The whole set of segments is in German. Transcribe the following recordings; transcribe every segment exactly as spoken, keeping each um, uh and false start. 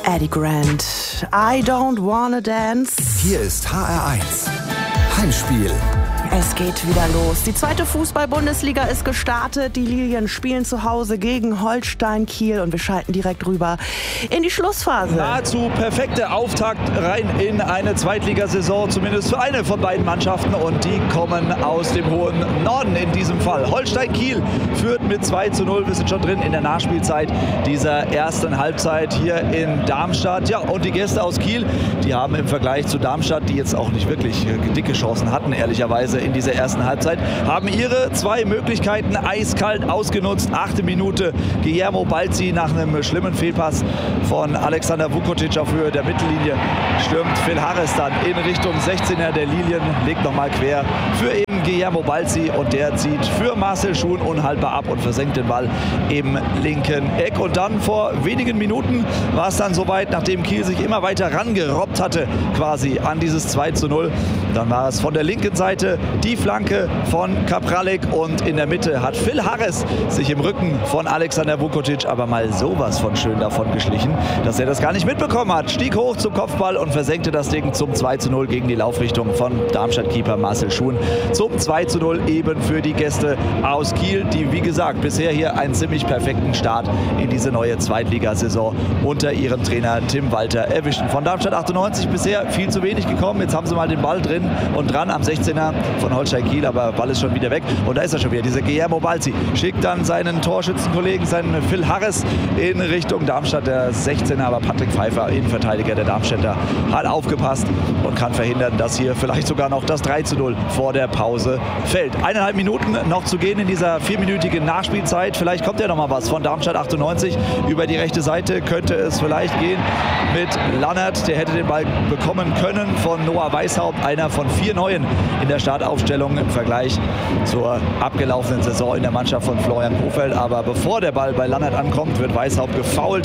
Eddie Grant, I don't wanna dance. Hier ist H R eins, Heimspiel. Es geht wieder los. Die zweite Fußball-Bundesliga ist gestartet. Die Lilien spielen zu Hause gegen Holstein Kiel und wir schalten direkt rüber in die Schlussphase. Nahezu perfekte Auftakt rein in eine Zweitligasaison, zumindest für eine von beiden Mannschaften, und die kommen aus dem hohen Norden in diesem Fall. Holstein Kiel führt mit zwei zu null. Wir sind schon drin in der Nachspielzeit dieser ersten Halbzeit hier in Darmstadt. Ja, und die Gäste aus Kiel, die haben im Vergleich zu Darmstadt, die jetzt auch nicht wirklich dicke Chancen hatten, ehrlicherweise, in dieser ersten Halbzeit, haben ihre zwei Möglichkeiten eiskalt ausgenutzt. Achte Minute, Guillermo Balzi nach einem schlimmen Fehlpass von Alexander Vukotic auf Höhe der Mittellinie stürmt Phil Harris dann in Richtung sechzehner der Lilien, legt nochmal quer für eben Guillermo Balzi und der zieht für Marcel Schuhn unhaltbar ab und versenkt den Ball im linken Eck. Und dann vor wenigen Minuten war es dann soweit, nachdem Kiel sich immer weiter rangerobbt hatte quasi an dieses zwei zu null. Dann war es von der linken Seite die Flanke von Kapralek und in der Mitte hat Phil Harris sich im Rücken von Alexander Vukotic aber mal sowas von schön davon geschlichen, dass er das gar nicht mitbekommen hat. Stieg hoch zum Kopfball und versenkte das Ding zum zwei zu null gegen die Laufrichtung von Darmstadt-Keeper Marcel Schuhn. Zum zwei zu null eben für die Gäste aus Kiel, die wie gesagt bisher hier einen ziemlich perfekten Start in diese neue Zweitligasaison unter ihrem Trainer Tim Walter erwischen. Von Darmstadt achtundneunzig bisher viel zu wenig gekommen. Jetzt haben sie mal den Ball drin und dran am sechzehner von Holstein Kiel, aber Ball ist schon wieder weg. Und da ist er schon wieder, dieser Guillermo Balzi. Schickt dann seinen Torschützenkollegen, seinen Phil Harris, in Richtung Darmstadt, der sechzehner. Aber Patrick Pfeiffer, Innenverteidiger der Darmstädter, hat aufgepasst und kann verhindern, dass hier vielleicht sogar noch das drei zu null vor der Pause fällt. Eineinhalb Minuten noch zu gehen in dieser vierminütigen Nachspielzeit. Vielleicht kommt ja noch mal was von Darmstadt achtundneunzig. Über die rechte Seite könnte es vielleicht gehen mit Lannert. Der hätte den Ball bekommen können von Noah Weishaupt, einer von vier Neuen in der Startaufstellung im Vergleich zur abgelaufenen Saison in der Mannschaft von Florian Kohfeldt. Aber bevor der Ball bei Lannert ankommt, wird Weishaupt gefoult.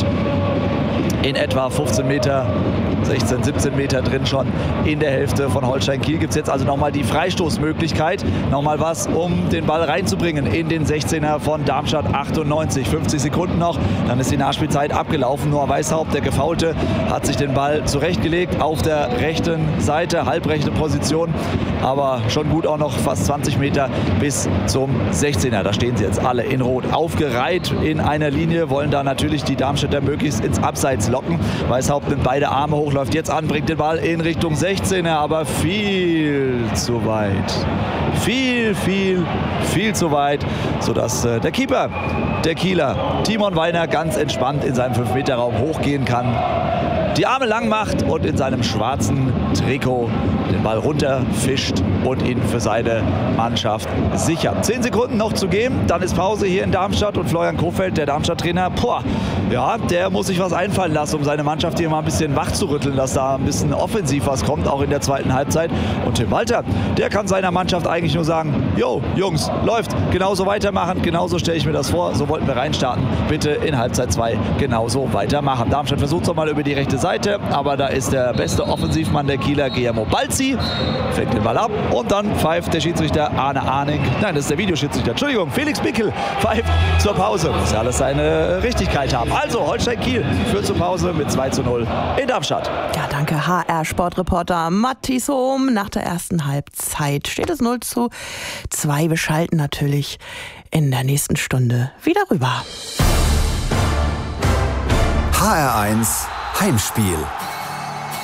In etwa fünfzehn Meter, sechzehn, siebzehn Meter drin schon in der Hälfte von Holstein Kiel. Gibt es jetzt also nochmal die Freistoßmöglichkeit. Nochmal was, um den Ball reinzubringen in den sechzehner von Darmstadt achtundneunzig. fünfzig Sekunden noch, dann ist die Nachspielzeit abgelaufen. Noah Weishaupt, der Gefaulte, hat sich den Ball zurechtgelegt auf der rechten Seite, halbrechte Position. Aber schon gut auch noch fast zwanzig Meter bis zum sechzehner. Da stehen sie jetzt alle in Rot. Aufgereiht in einer Linie, wollen da natürlich die Darmstädter möglichst ins Abseits locken. Weishaupt nimmt beide Arme hoch, läuft jetzt an, bringt den Ball in Richtung sechzehner, aber viel zu weit. Viel, viel, viel zu weit, sodass äh, der Keeper, der Kieler, Timon Weiner, ganz entspannt in seinem fünf Meter Raum hochgehen kann, die Arme lang macht und in seinem schwarzen Trikot den Ball runterfischt und ihn für seine Mannschaft sichert. Zehn Sekunden noch zu gehen, dann ist Pause hier in Darmstadt und Florian Kohfeldt, der Darmstadt-Trainer, boah, ja, der muss sich was einfallen lassen, um seine Mannschaft hier mal ein bisschen wach zu rütteln, dass da ein bisschen offensiv was kommt, auch in der zweiten Halbzeit. Und Tim Walter, der kann seiner Mannschaft eigentlich nur sagen, jo, Jungs, läuft, genauso weitermachen, genauso stelle ich mir das vor, so wollten wir reinstarten, bitte in Halbzeit zwei genauso weitermachen. Darmstadt versucht es nochmal über die rechte Seite, aber da ist der beste Offensivmann der Kieler, Guillermo Balzi, fängt den Ball ab und dann pfeift der Schiedsrichter Arne Arning, nein, das ist der Videoschiedsrichter, Entschuldigung, Felix Bickel pfeift zur Pause. Muss ja alles seine Richtigkeit haben. Also, Holstein Kiel führt zur Pause mit zwei zu null in Darmstadt. Ja, danke, H R-Sportreporter Matthias Hohm. Nach der ersten Halbzeit steht es null zu zwei. Wir schalten natürlich in der nächsten Stunde wieder rüber. H R eins Heimspiel.